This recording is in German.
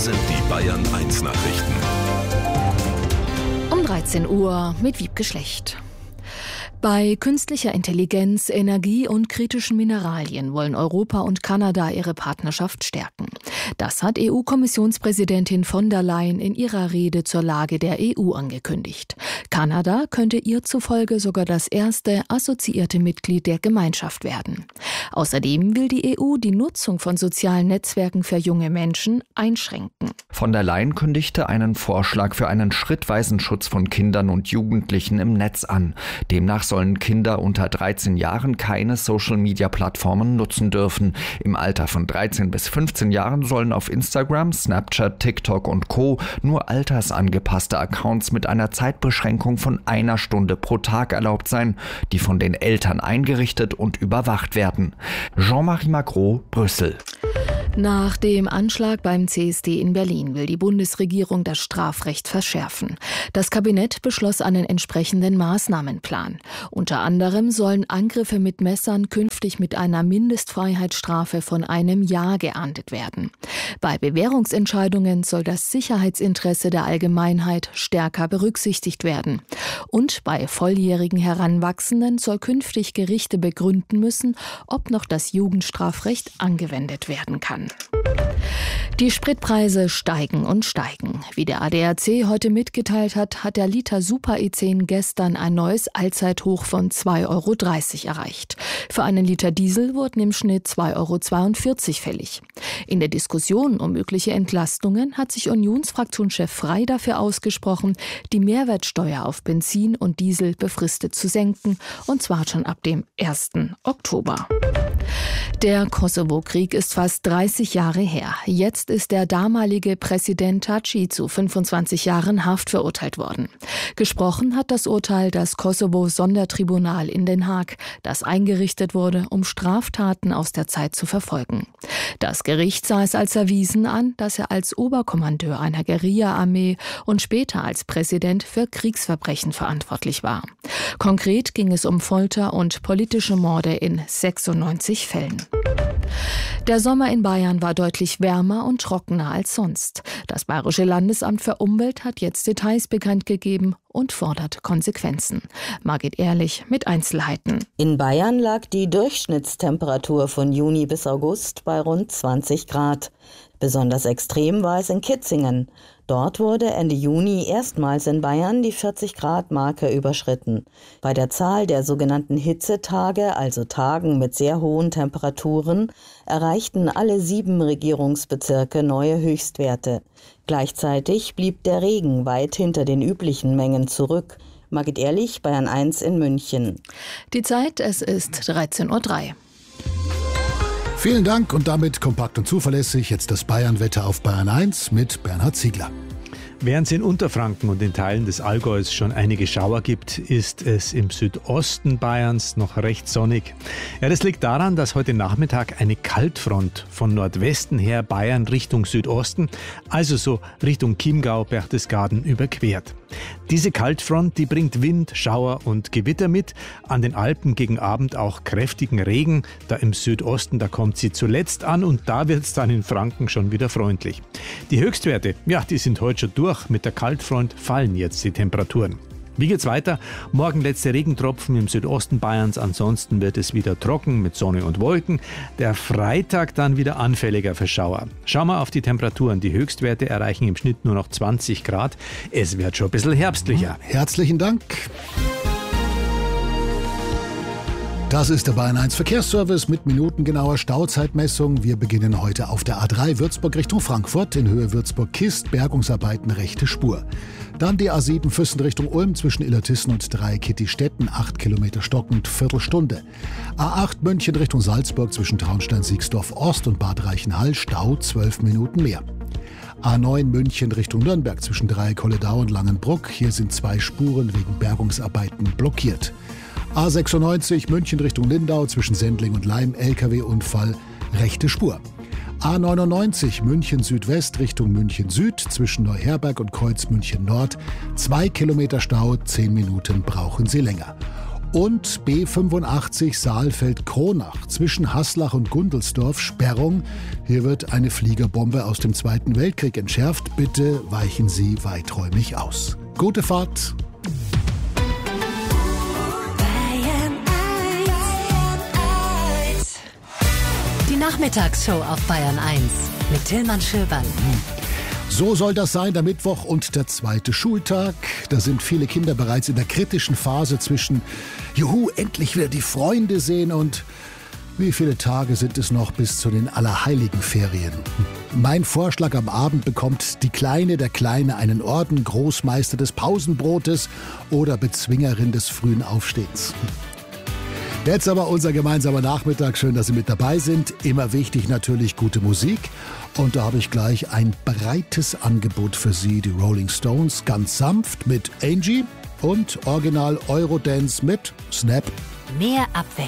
sind die Bayern 1 Nachrichten. Um 13 Uhr mit Wiebke Schlecht. Bei künstlicher Intelligenz, Energie und kritischen Mineralien wollen Europa und Kanada ihre Partnerschaft stärken. Das hat EU-Kommissionspräsidentin von der Leyen in ihrer Rede zur Lage der EU angekündigt. Kanada könnte ihr zufolge sogar das erste assoziierte Mitglied der Gemeinschaft werden. Außerdem will die EU die Nutzung von sozialen Netzwerken für junge Menschen einschränken. Von der Leyen kündigte einen Vorschlag für einen schrittweisen Schutz von Kindern und Jugendlichen im Netz an. Demnach sollen Kinder unter 13 Jahren keine Social-Media-Plattformen nutzen dürfen. Im Alter von 13 bis 15 Jahren sollen auf Instagram, Snapchat, TikTok und Co. nur altersangepasste Accounts mit einer Zeitbeschränkung von 1 Stunde pro Tag erlaubt sein, die von den Eltern eingerichtet und überwacht werden. Jean-Marie Macron, Brüssel. Nach dem Anschlag beim CSD in Berlin will die Bundesregierung das Strafrecht verschärfen. Das Kabinett beschloss einen entsprechenden Maßnahmenplan. Unter anderem sollen Angriffe mit Messern künftig mit einer Mindestfreiheitsstrafe von 1 Jahr geahndet werden. Bei Bewährungsentscheidungen soll das Sicherheitsinteresse der Allgemeinheit stärker berücksichtigt werden. Und bei volljährigen Heranwachsenden soll künftig Gerichte begründen müssen, ob noch das Jugendstrafrecht angewendet werden kann. Die Spritpreise steigen und steigen. Wie der ADAC heute mitgeteilt hat, hat der Liter Super E10 gestern ein neues Allzeithoch von 2,30 € erreicht. Für einen Liter Diesel wurden im Schnitt 2,42 € fällig. In der Diskussion um mögliche Entlastungen hat sich Unionsfraktionschef Frey dafür ausgesprochen, die Mehrwertsteuer auf Benzin und Diesel befristet zu senken, und zwar schon ab dem 1. Oktober. Der Kosovo-Krieg ist fast 30 Jahre her. Jetzt ist der damalige Präsident Thaci zu 25 Jahren Haft verurteilt worden. Gesprochen hat das Urteil das Kosovo-Sondertribunal in Den Haag, das eingerichtet wurde, um Straftaten aus der Zeit zu verfolgen. Das Gericht sah es als erwiesen an, dass er als Oberkommandeur einer Guerilla-Armee und später als Präsident für Kriegsverbrechen verantwortlich war. Konkret ging es um Folter und politische Morde in 96 Fällen. Der Sommer in Bayern war deutlich wärmer und trockener als sonst. Das Bayerische Landesamt für Umwelt hat jetzt Details bekannt gegeben und fordert Konsequenzen. Margit Ehrlich mit Einzelheiten. In Bayern lag die Durchschnittstemperatur von Juni bis August bei rund 20 Grad. Besonders extrem war es in Kitzingen. Dort wurde Ende Juni erstmals in Bayern die 40-Grad-Marke überschritten. Bei der Zahl der sogenannten Hitzetage, also Tagen mit sehr hohen Temperaturen, erreichten alle 7 Regierungsbezirke neue Höchstwerte. Gleichzeitig blieb der Regen weit hinter den üblichen Mengen zurück. Margit Ehrlich, Bayern 1 in München. Die Zeit, es ist 13:03 Uhr. Vielen Dank und damit kompakt und zuverlässig jetzt das Bayern-Wetter auf Bayern 1 mit Bernhard Ziegler. Während es in Unterfranken und in Teilen des Allgäus schon einige Schauer gibt, ist es im Südosten Bayerns noch recht sonnig. Ja, das liegt daran, dass heute Nachmittag eine Kaltfront von Nordwesten her Bayern Richtung Südosten, also so Richtung Chiemgau, Berchtesgaden überquert. Diese Kaltfront, die bringt Wind, Schauer und Gewitter mit. An den Alpen gegen Abend auch kräftigen Regen. Da im Südosten, da kommt sie zuletzt an und da wird es dann in Franken schon wieder freundlich. Die Höchstwerte, ja, die sind heute schon durch. Mit der Kaltfront fallen jetzt die Temperaturen. Wie geht's weiter? Morgen letzte Regentropfen im Südosten Bayerns, ansonsten wird es wieder trocken mit Sonne und Wolken. Der Freitag dann wieder anfälliger für Schauer. Schauen wir auf die Temperaturen. Die Höchstwerte erreichen im Schnitt nur noch 20 Grad. Es wird schon ein bisschen herbstlicher. Herzlichen Dank. Das ist der Bayern 1 Verkehrsservice mit minutengenauer Stauzeitmessung. Wir beginnen heute auf der A3 Würzburg Richtung Frankfurt in Höhe Würzburg-Kist, Bergungsarbeiten rechte Spur. Dann die A7 Füssen Richtung Ulm zwischen Illertissen und Dreieckittistetten, 8 Kilometer stockend, Viertelstunde. A8 München Richtung Salzburg zwischen Traunstein-Siegsdorf Ost und Bad Reichenhall, Stau 12 Minuten mehr. A9 München Richtung Nürnberg zwischen Dreieck-Holledau und Langenbruck, hier sind 2 Spuren wegen Bergungsarbeiten blockiert. A96 München Richtung Lindau zwischen Sendling und Laim, LKW-Unfall, rechte Spur. A99 München Südwest Richtung München Süd zwischen Neuherberg und Kreuz München Nord, 2 Kilometer Stau, 10 Minuten brauchen Sie länger. Und B85 Saalfeld-Kronach zwischen Haslach und Gundelsdorf Sperrung. Hier wird eine Fliegerbombe aus dem Zweiten Weltkrieg entschärft. Bitte weichen Sie weiträumig aus. Gute Fahrt. Die Nachmittagsshow auf Bayern 1 mit Tillmann Schöberl. So soll das sein, der Mittwoch und der zweite Schultag. Da sind viele Kinder bereits in der kritischen Phase zwischen Juhu, endlich wieder die Freunde sehen und wie viele Tage sind es noch bis zu den Allerheiligenferien? Mein Vorschlag: am Abend bekommt die Kleine, der Kleine einen Orden, Großmeister des Pausenbrotes oder Bezwingerin des frühen Aufstehens. Jetzt aber unser gemeinsamer Nachmittag. Schön, dass Sie mit dabei sind. Immer wichtig natürlich gute Musik. Und da habe ich gleich ein breites Angebot für Sie. Die Rolling Stones ganz sanft mit Angie und Original Eurodance mit Snap. Mehr Abwechslung.